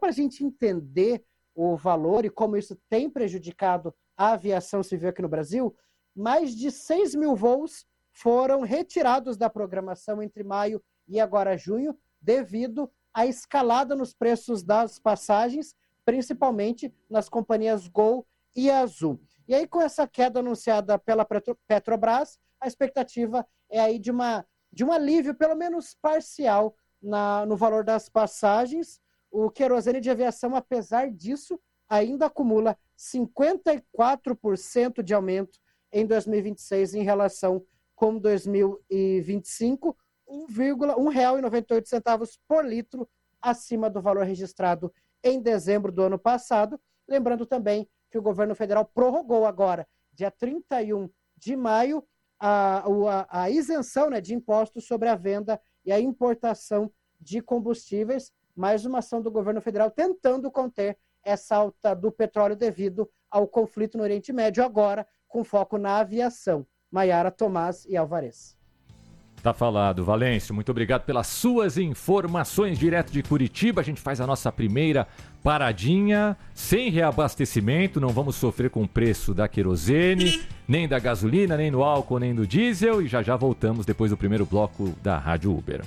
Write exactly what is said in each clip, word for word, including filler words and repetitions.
para a gente entender o valor e como isso tem prejudicado a aviação civil aqui no Brasil, mais de seis mil voos foram retirados da programação entre maio e agora junho, devido à escalada nos preços das passagens, principalmente nas companhias Gol e Azul. E aí, com essa queda anunciada pela Petrobras, a expectativa é aí de, uma, de um alívio, pelo menos parcial, na, no valor das passagens. O querosene de aviação, apesar disso, ainda acumula cinquenta e quatro por cento de aumento em dois mil e vinte e seis em relação com dois mil e vinte e cinco, um real e noventa e oito centavos por litro acima do valor registrado em dezembro do ano passado. Lembrando também que o governo federal prorrogou agora, dia trinta e um de maio, a, a, a isenção, né, de impostos sobre a venda e a importação de combustíveis, mais uma ação do governo federal tentando conter essa alta do petróleo devido ao conflito no Oriente Médio, agora com foco na aviação. Maiara, Tomás e Alvarez. Tá falado, Valêncio. Muito obrigado pelas suas informações direto de Curitiba. A gente faz a nossa primeira paradinha, sem reabastecimento. Não vamos sofrer com o preço da querosene, nem da gasolina, nem do álcool, nem do diesel. E já já voltamos depois do primeiro bloco da Rádio Uber.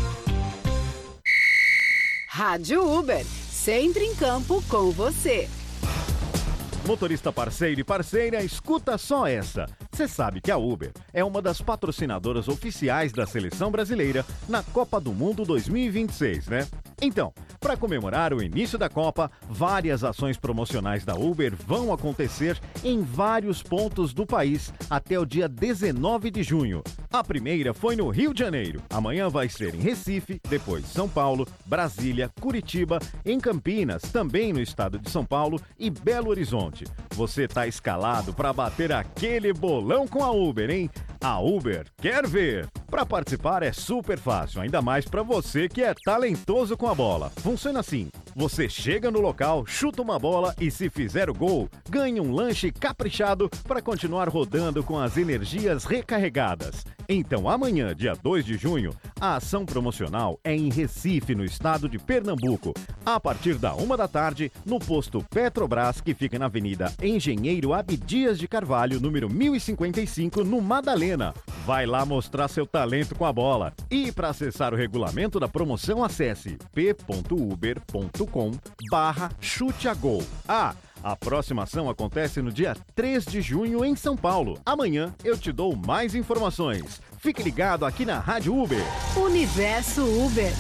Rádio Uber, sempre em campo com você. Motorista parceiro e parceira, escuta só essa. Você sabe que a Uber é uma das patrocinadoras oficiais da Seleção Brasileira na Copa do Mundo dois mil e vinte e seis, né? Então, para comemorar o início da Copa, várias ações promocionais da Uber vão acontecer em vários pontos do país até o dia dezenove de junho. A primeira foi no Rio de Janeiro. Amanhã vai ser em Recife, depois São Paulo, Brasília, Curitiba, em Campinas, também no estado de São Paulo e Belo Horizonte. Você tá escalado para bater aquele bolão com a Uber, hein? A Uber quer ver. Para participar é super fácil, ainda mais para você que é talentoso com a bola. Funciona assim: você chega no local, chuta uma bola e, se fizer o gol, ganha um lanche caprichado para continuar rodando com as energias recarregadas. Então, amanhã, dia dois de junho, a ação promocional é em Recife, no estado de Pernambuco, a partir da uma da tarde, no posto Petrobras, que fica na Avenida Engenheiro Abdias de Carvalho, número mil e cinquenta e cinco, no Madalena. Vai lá mostrar seu talento com a bola. E para acessar o regulamento da promoção, acesse p.uber.com barra chute a gol. Ah, a próxima ação acontece no dia três de junho em São Paulo. Amanhã eu te dou mais informações. Fique ligado aqui na Rádio Uber. Universo Uber.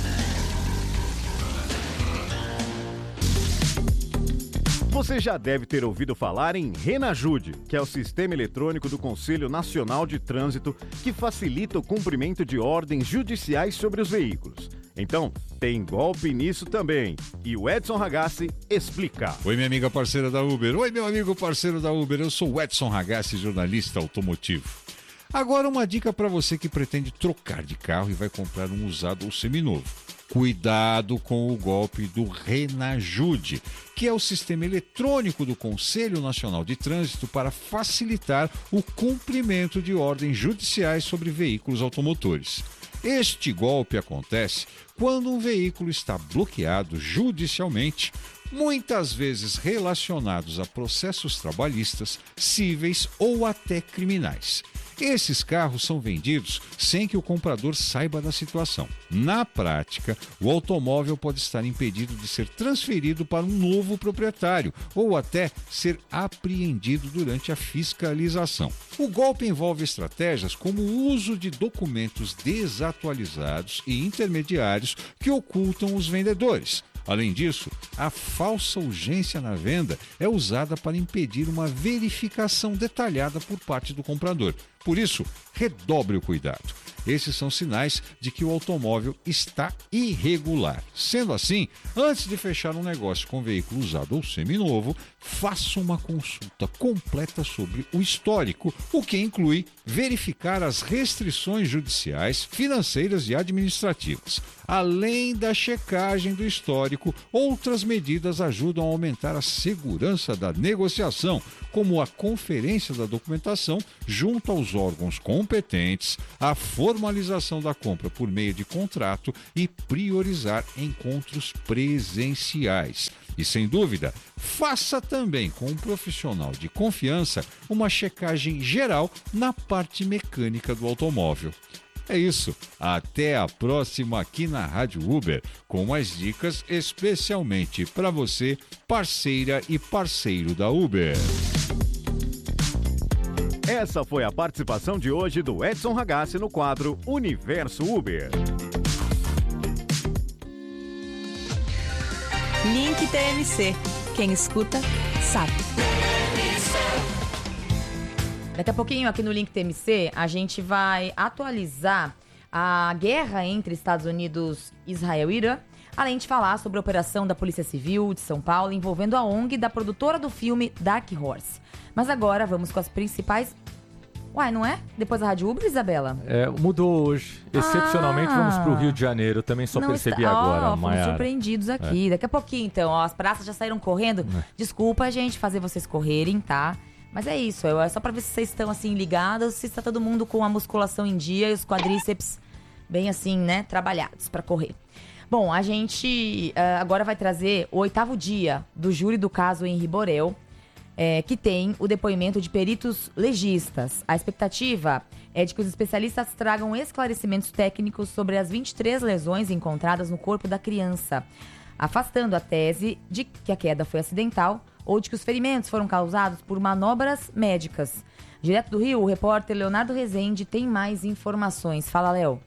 Você já deve ter ouvido falar em Renajude, que é o sistema eletrônico do Conselho Nacional de Trânsito que facilita o cumprimento de ordens judiciais sobre os veículos. Então, tem golpe nisso também. E o Edson Ragazzi explica. Oi, minha amiga parceira da Uber. Oi, meu amigo parceiro da Uber. Eu sou o Edson Ragazzi, jornalista automotivo. Agora uma dica para você que pretende trocar de carro e vai comprar um usado ou seminovo. Cuidado com o golpe do Renajude, que é o sistema eletrônico do Conselho Nacional de Trânsito para facilitar o cumprimento de ordens judiciais sobre veículos automotores. Este golpe acontece quando um veículo está bloqueado judicialmente, muitas vezes relacionados a processos trabalhistas, cíveis ou até criminais. Esses carros são vendidos sem que o comprador saiba da situação. Na prática, o automóvel pode estar impedido de ser transferido para um novo proprietário ou até ser apreendido durante a fiscalização. O golpe envolve estratégias como o uso de documentos desatualizados e intermediários que ocultam os vendedores. Além disso, a falsa urgência na venda é usada para impedir uma verificação detalhada por parte do comprador. Por isso, redobre o cuidado. Esses são sinais de que o automóvel está irregular. Sendo assim, antes de fechar um negócio com veículo usado ou seminovo, faça uma consulta completa sobre o histórico, o que inclui verificar as restrições judiciais, financeiras e administrativas. Além da checagem do histórico, outras medidas ajudam a aumentar a segurança da negociação, como a conferência da documentação junto aos os órgãos competentes a formalização da compra por meio de contrato e priorizar encontros presenciais. E, sem dúvida, faça também com um profissional de confiança uma checagem geral na parte mecânica do automóvel. É isso. Até a próxima aqui na Rádio Uber, com mais dicas especialmente para você, parceira e parceiro da Uber. Essa foi a participação de hoje do Edson Ragazzi no quadro Universo Uber. Link T M C. Quem escuta, sabe. Daqui a pouquinho, aqui no Link T M C, a gente vai atualizar a guerra entre Estados Unidos, Israel e Irã, além de falar sobre a operação da Polícia Civil de São Paulo envolvendo a O N G da produtora do filme Dark Horse. Mas agora vamos com as principais... Uai, não é? Depois da Rádio Uber, Isabela? É, mudou hoje. Excepcionalmente, ah, vamos para o Rio de Janeiro. Também só percebi está... agora, oh, fomos Maiara. surpreendidos aqui. É. Daqui a pouquinho, então. Ó, as praças já saíram correndo. É. Desculpa, gente, fazer vocês correrem, tá? Mas é isso. É só para ver se vocês estão, assim, ligados. Se está todo mundo com a musculação em dia e os quadríceps bem, assim, né, trabalhados para correr. Bom, a gente uh, agora vai trazer o oitavo dia do júri do caso Henri Borel, É, que tem o depoimento de peritos legistas. A expectativa é de que os especialistas tragam esclarecimentos técnicos sobre as vinte e três lesões encontradas no corpo da criança, afastando a tese de que a queda foi acidental ou de que os ferimentos foram causados por manobras médicas. Direto do Rio, o repórter Leonardo Rezende tem mais informações. Fala, Léo.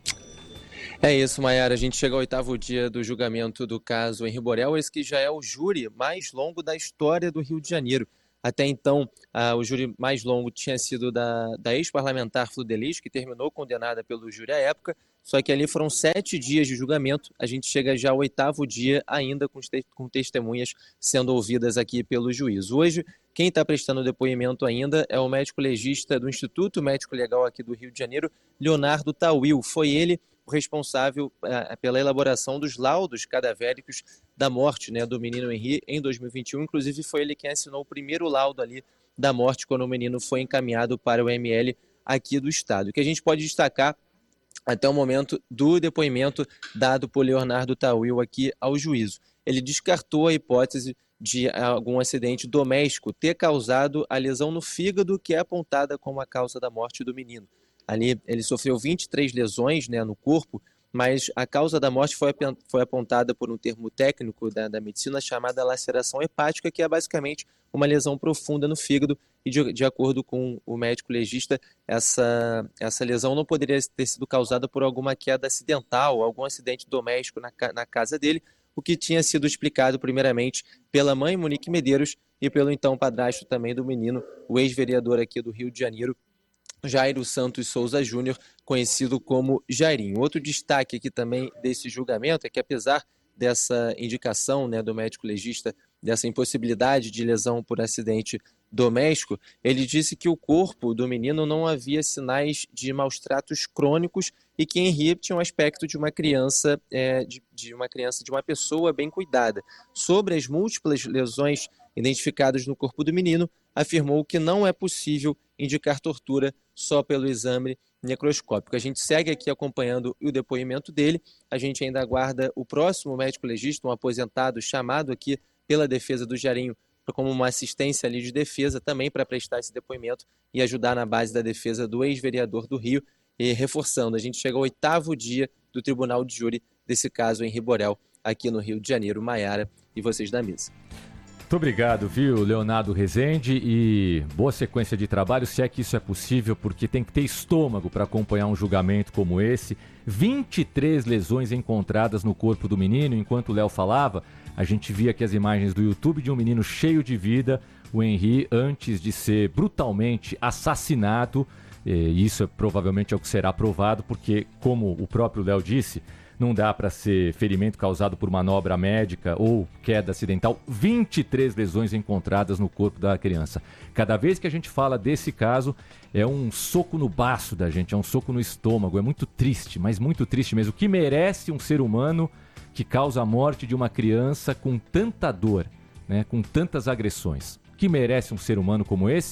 É isso, Maiara. A gente chega ao oitavo dia do julgamento do caso Henri Borel, esse que já é o júri mais longo da história do Rio de Janeiro. Até então, ah, o júri mais longo tinha sido da, da ex-parlamentar Fludeliz, que terminou condenada pelo júri à época, só que ali foram sete dias de julgamento. A gente chega já ao oitavo dia, ainda com, te- com testemunhas sendo ouvidas aqui pelo juiz. Hoje, quem está prestando depoimento ainda é o médico legista do Instituto Médico Legal aqui do Rio de Janeiro, Leonardo Tawil. Foi ele o responsável uh, pela elaboração dos laudos cadavéricos da morte, né, do menino Henri em dois mil e vinte e um. Inclusive, foi ele quem assinou o primeiro laudo ali da morte quando o menino foi encaminhado para o M L aqui do estado. O que a gente pode destacar até o momento do depoimento dado por Leonardo Tawil aqui ao juízo. Ele descartou a hipótese de algum acidente doméstico ter causado a lesão no fígado, que é apontada como a causa da morte do menino. Ali ele sofreu vinte e três lesões, né, no corpo, mas a causa da morte foi, foi apontada por um termo técnico da, da medicina chamada laceração hepática, que é basicamente uma lesão profunda no fígado, e de, de acordo com o médico legista, essa, essa lesão não poderia ter sido causada por alguma queda acidental, algum acidente doméstico na, na casa dele, o que tinha sido explicado primeiramente pela mãe Monique Medeiros e pelo então padrasto também do menino, o ex-vereador aqui do Rio de Janeiro, Jairo Santos Souza Júnior, conhecido como Jairinho. Outro destaque aqui também desse julgamento é que, apesar dessa indicação, né, do médico legista, dessa impossibilidade de lesão por acidente doméstico, ele disse que o corpo do menino não havia sinais de maus tratos crônicos e que Henri tinha um aspecto de uma criança, é, de, de uma criança, de uma pessoa bem cuidada. Sobre as múltiplas lesões identificadas no corpo do menino, afirmou que não é possível indicar tortura só pelo exame necroscópico. A gente segue aqui acompanhando o depoimento dele, a gente ainda aguarda o próximo médico legista, um aposentado chamado aqui pela defesa do Jairinho como uma assistência ali de defesa também para prestar esse depoimento e ajudar na base da defesa do ex-vereador do Rio. E reforçando, a gente chega ao oitavo dia do Tribunal de Júri desse caso Henri Borel aqui no Rio de Janeiro. Maiara e vocês da mesa. Muito obrigado, viu, Leonardo Rezende, e boa sequência de trabalho, se é que isso é possível, porque tem que ter estômago para acompanhar um julgamento como esse. vinte e três lesões encontradas no corpo do menino. Enquanto o Léo falava, a gente via aqui as imagens do YouTube de um menino cheio de vida, o Henri, antes de ser brutalmente assassinado. E isso é, provavelmente é o que será provado, porque, como o próprio Léo disse, não dá para ser ferimento causado por manobra médica ou queda acidental. vinte e três lesões encontradas no corpo da criança. Cada vez que a gente fala desse caso, é um soco no baço da gente, é um soco no estômago. É muito triste, mas muito triste mesmo. O que merece um ser humano que causa a morte de uma criança com tanta dor, né, com tantas agressões? O que merece um ser humano como esse?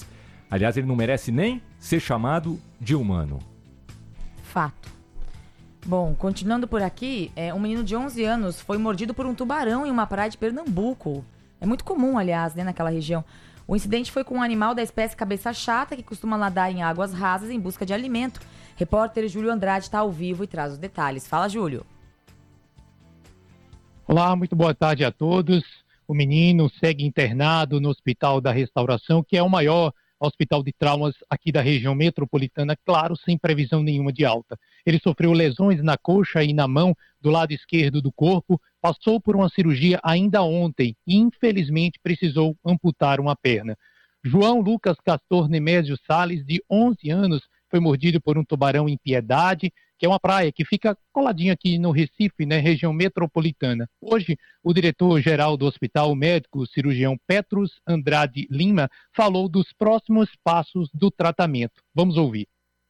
Aliás, ele não merece nem ser chamado de humano. Fato. Bom, continuando por aqui, é, um menino de onze anos foi mordido por um tubarão em uma praia de Pernambuco. É muito comum, aliás, né, naquela região. O incidente foi com um animal da espécie cabeça chata que costuma nadar em águas rasas em busca de alimento. Repórter Júlio Andrade está ao vivo e traz os detalhes. Fala, Júlio. Olá, muito boa tarde a todos. O menino segue internado no Hospital da Restauração, que é o maior hospital de traumas aqui da região metropolitana, claro, sem previsão nenhuma de alta. Ele sofreu lesões na coxa e na mão do lado esquerdo do corpo, passou por uma cirurgia ainda ontem e, infelizmente, precisou amputar uma perna. João Lucas Castor Nemésio Salles, de onze anos, foi mordido por um tubarão em Piedade, que é uma praia que fica coladinha aqui no Recife, né, região metropolitana. Hoje, o diretor-geral do hospital, o médico cirurgião Petrus Andrade Lima, falou dos próximos passos do tratamento. Vamos ouvir.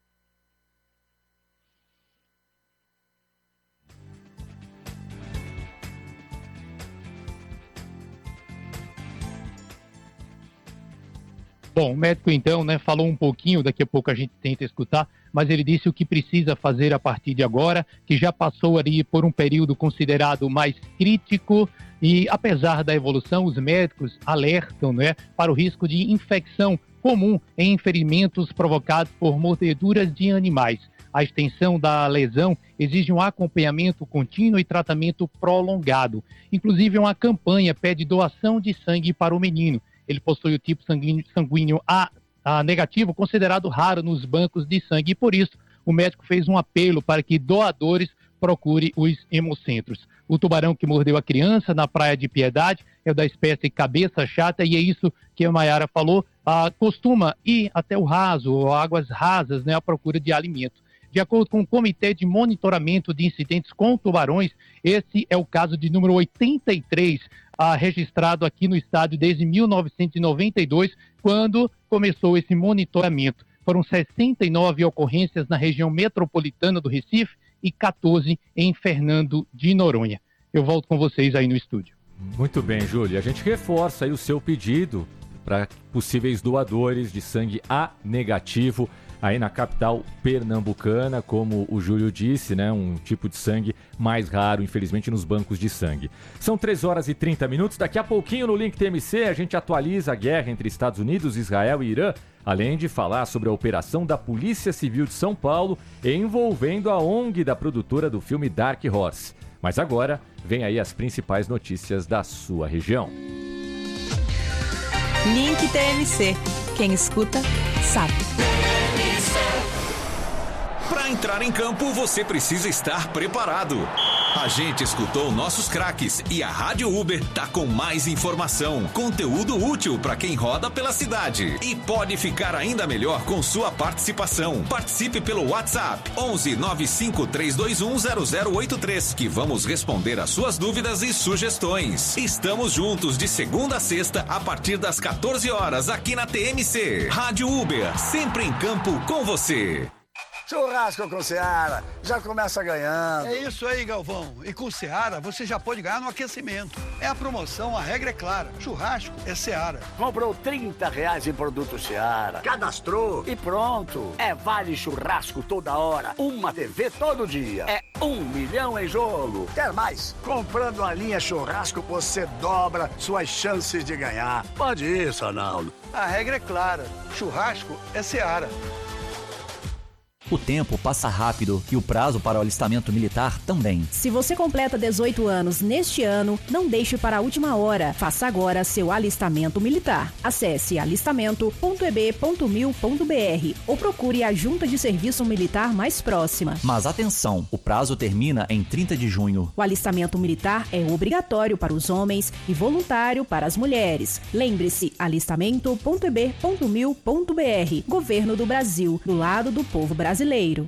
Bom, o médico então, né, falou um pouquinho, daqui a pouco a gente tenta escutar, mas ele disse o que precisa fazer a partir de agora, que já passou ali por um período considerado mais crítico e, apesar da evolução, os médicos alertam, né, para o risco de infecção comum em ferimentos provocados por mordeduras de animais. A extensão da lesão exige um acompanhamento contínuo e tratamento prolongado. Inclusive, uma campanha pede doação de sangue para o menino. Ele possui o tipo sanguíneo, sanguíneo A, A negativo, considerado raro nos bancos de sangue, e por isso o médico fez um apelo para que doadores procurem os hemocentros. O tubarão que mordeu a criança na Praia de Piedade é da espécie cabeça chata, e é isso que a Mayara falou, ah, costuma ir até o raso, ou águas rasas, né, à procura de alimento. De acordo com o Comitê de Monitoramento de Incidentes com Tubarões, esse é o caso de número oitenta e três, ah, registrado aqui no estado desde mil novecentos e noventa e dois, quando começou esse monitoramento. Foram sessenta e nove ocorrências na região metropolitana do Recife e quatorze em Fernando de Noronha. Eu volto com vocês aí no estúdio. Muito bem, Júlio. A gente reforça aí o seu pedido para possíveis doadores de sangue A negativo aí na capital pernambucana, como o Júlio disse, né, um tipo de sangue mais raro, infelizmente, nos bancos de sangue. São três horas e trinta minutos, daqui a pouquinho no Link T M C a gente atualiza a guerra entre Estados Unidos, Israel e Irã, além de falar sobre a operação da Polícia Civil de São Paulo envolvendo a O N G da produtora do filme Dark Horse. Mas agora, vem aí as principais notícias da sua região. Link T M C. Quem escuta, sabe. Para entrar em campo, você precisa estar preparado. A gente escutou nossos craques e a Rádio Uber tá com mais informação, conteúdo útil para quem roda pela cidade. E pode ficar ainda melhor com sua participação. Participe pelo WhatsApp onze nove cinco três dois um zero zero oito três, que vamos responder às suas dúvidas e sugestões. Estamos juntos de segunda a sexta a partir das quatorze horas aqui na T M C. Rádio Uber, sempre em campo com você. Churrasco com Seara, já começa ganhando. É isso aí, Galvão. E com Seara, você já pode ganhar no aquecimento. É a promoção, a regra é clara. Churrasco é Seara. Comprou trinta reais em produto Seara, cadastrou e pronto. É vale churrasco toda hora, uma T V todo dia. É um milhão em jogo. Quer mais? Comprando a linha churrasco, você dobra suas chances de ganhar. Pode isso, Arnaldo. A regra é clara. Churrasco é Seara. O tempo passa rápido e o prazo para o alistamento militar também. Se você completa dezoito anos neste ano, não deixe para a última hora. Faça agora seu alistamento militar. Acesse alistamento ponto e b ponto mil ponto b r ou procure a junta de serviço militar mais próxima. Mas atenção, o prazo termina em trinta de junho. O alistamento militar é obrigatório para os homens e voluntário para as mulheres. Lembre-se, alistamento ponto e b ponto mil ponto b r. Governo do Brasil, do lado do povo brasileiro. Brasileiro.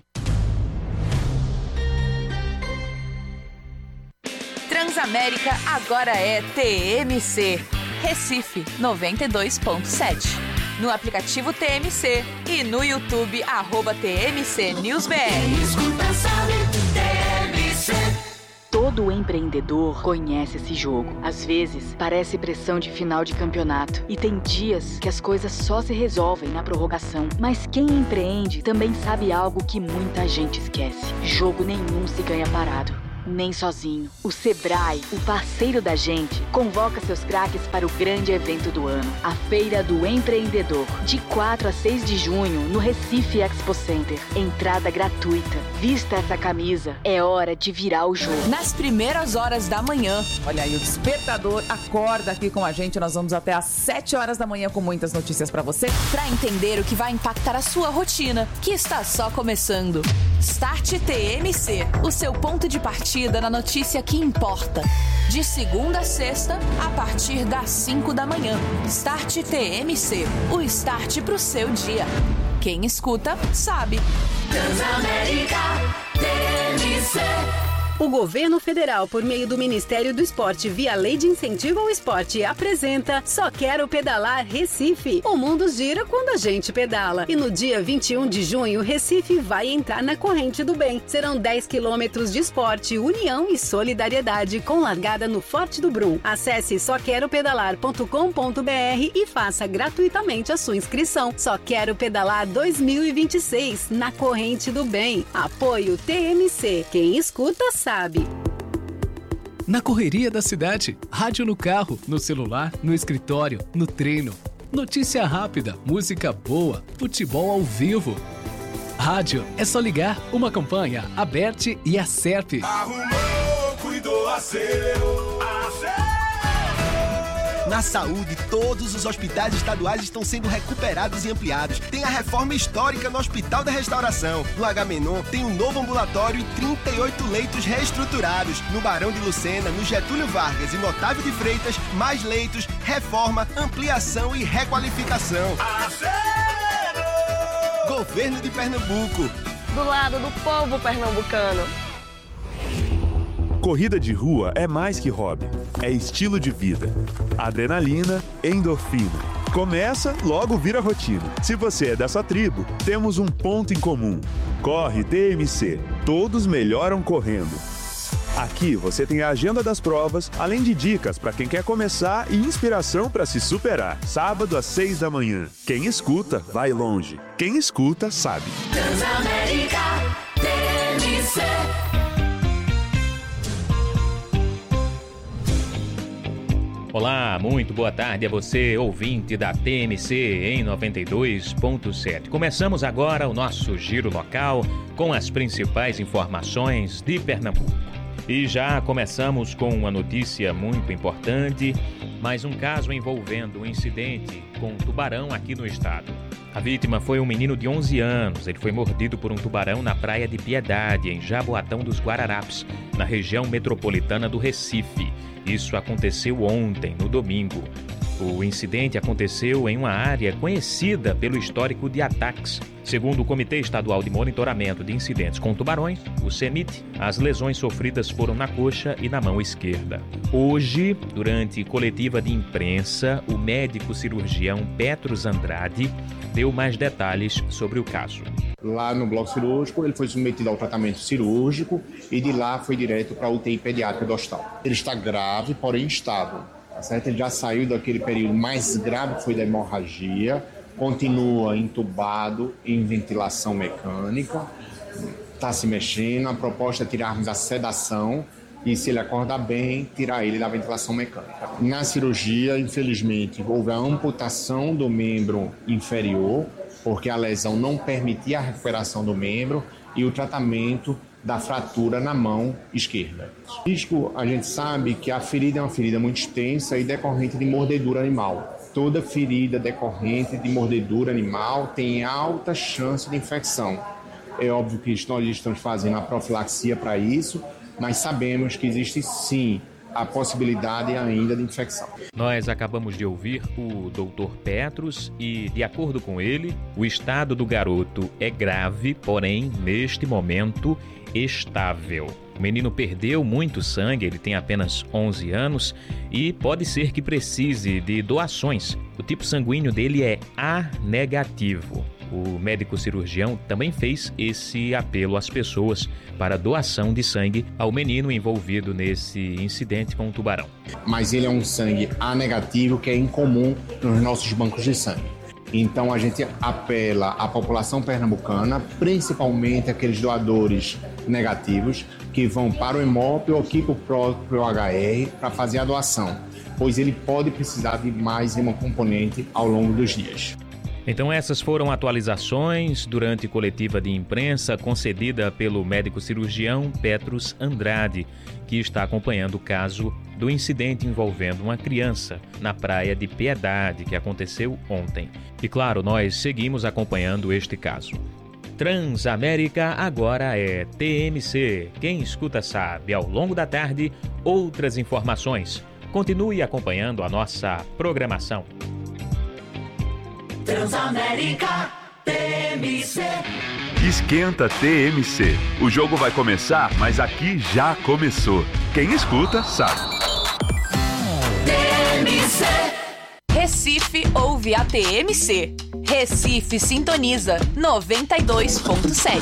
Transamérica agora é T M C. Recife noventa e dois ponto sete. No aplicativo T M C e no YouTube arroba T M C News B R. Escuta, sabe, T M C. Todo Todo empreendedor conhece esse jogo. Às vezes, parece pressão de final de campeonato. E tem dias que as coisas só se resolvem na prorrogação. Mas quem empreende também sabe algo que muita gente esquece. Jogo nenhum se ganha parado. Nem sozinho. O Sebrae, o parceiro da gente, convoca seus craques para o grande evento do ano, a Feira do Empreendedor, de quatro a seis de junho, no Recife Expo Center. Entrada gratuita. Vista essa camisa, é hora de virar o jogo. Nas primeiras horas da manhã. Olha aí, o despertador acorda aqui com a gente. Nós vamos até às sete horas da manhã com muitas notícias para você. Para entender o que vai impactar a sua rotina, que está só começando. Start T M C, o seu ponto de partida na notícia que importa. De segunda a sexta, a partir das cinco da manhã. Start T M C, o start pro seu dia. Quem escuta, sabe. Transamérica T M C. O governo federal, por meio do Ministério do Esporte, via Lei de Incentivo ao Esporte, apresenta Só Quero Pedalar Recife. O mundo gira quando a gente pedala. E no dia vinte e um de junho, Recife vai entrar na corrente do bem. Serão dez quilômetros de esporte, união e solidariedade, com largada no Forte do Brum. Acesse só quero pedalar ponto com ponto b r e faça gratuitamente a sua inscrição. Só Quero Pedalar dois mil e vinte e seis, na corrente do bem. Apoio T M C. Quem escuta, sabe. Na correria da cidade, rádio no carro, no celular, no escritório, no treino. Notícia rápida, música boa, futebol ao vivo. Rádio é só ligar. Uma campanha, a Bert e a Serp. Arrumou, cuidou, acerou, acerou. Na saúde, todos os hospitais estaduais estão sendo recuperados e ampliados. Tem a reforma histórica no Hospital da Restauração. No Agamenon tem um novo ambulatório e trinta e oito leitos reestruturados. No Barão de Lucena, no Getúlio Vargas e no Otávio de Freitas, mais leitos, reforma, ampliação e requalificação. Acerou! Governo de Pernambuco. Do lado do povo pernambucano. Corrida de rua é mais que hobby, é estilo de vida. Adrenalina, endorfina. Começa, logo vira rotina. Se você é dessa tribo, temos um ponto em comum. Corre T M C. Todos melhoram correndo. Aqui você tem a agenda das provas, além de dicas para quem quer começar e inspiração para se superar. Sábado às seis da manhã. Quem escuta, vai longe. Quem escuta, sabe. Transamérica T M C. Olá, muito boa tarde a você, ouvinte da T M C em noventa e dois ponto sete. Começamos agora o nosso giro local com as principais informações de Pernambuco. E já começamos com uma notícia muito importante, mais um caso envolvendo um incidente com um tubarão aqui no estado. A vítima foi um menino de onze anos. Ele foi mordido por um tubarão na praia de Piedade, em Jaboatão dos Guararapes, na região metropolitana do Recife. Isso aconteceu ontem, no domingo. O incidente aconteceu em uma área conhecida pelo histórico de ataques. Segundo o Comitê Estadual de Monitoramento de Incidentes com Tubarões, o CEMIT, as lesões sofridas foram na coxa e na mão esquerda. Hoje, durante coletiva de imprensa, o médico cirurgião Petros Andrade deu mais detalhes sobre o caso. Lá no bloco cirúrgico, ele foi submetido ao tratamento cirúrgico e de lá foi direto para a U T I pediátrica do hospital. Ele está grave, porém estável. Certo? Ele já saiu daquele período mais grave que foi da hemorragia, continua entubado em ventilação mecânica, está se mexendo. A proposta é tirarmos a sedação e, se ele acordar bem, tirar ele da ventilação mecânica. Na cirurgia, infelizmente, houve a amputação do membro inferior, porque a lesão não permitia a recuperação do membro, e o tratamento da fratura na mão esquerda. O risco, a gente sabe que a ferida é uma ferida muito extensa e decorrente de mordedura animal. Toda ferida decorrente de mordedura animal tem alta chance de infecção. É óbvio que nós estamos fazendo a profilaxia para isso, mas sabemos que existe sim a possibilidade ainda de infecção. Nós acabamos de ouvir o doutor Petros e, de acordo com ele, o estado do garoto é grave, porém, neste momento, estável. O menino perdeu muito sangue, ele tem apenas onze anos e pode ser que precise de doações. O tipo sanguíneo dele é A negativo. o médico cirurgião também fez esse apelo às pessoas para doação de sangue ao menino envolvido nesse incidente com o tubarão. Mas ele é um sangue A negativo, que é incomum nos nossos bancos de sangue. Então a gente apela à população pernambucana, principalmente aqueles doadores negativos, que vão para o Hemop ou aqui para o próprio H R para fazer a doação, pois ele pode precisar de mais uma componente ao longo dos dias. Então essas foram atualizações durante coletiva de imprensa concedida pelo médico cirurgião Petrus Andrade, que está acompanhando o caso do incidente envolvendo uma criança na praia de Piedade, que aconteceu ontem. E claro, nós seguimos acompanhando este caso. Transamérica agora é T M C. Quem escuta sabe. Ao longo da tarde, outras informações. Continue acompanhando a nossa programação. Transamérica T M C. Esquenta T M C. O jogo vai começar, mas aqui já começou. Quem escuta sabe. T M C. Recife ouve a T M C. Recife sintoniza noventa e dois ponto sete.